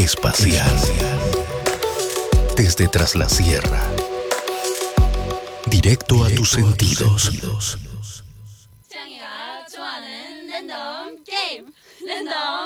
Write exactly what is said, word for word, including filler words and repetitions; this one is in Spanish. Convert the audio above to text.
espacial. Desde Tras la Sierra. Directo a tus sentidos. 창이가 좋아하는 랜덤 게임 랜덤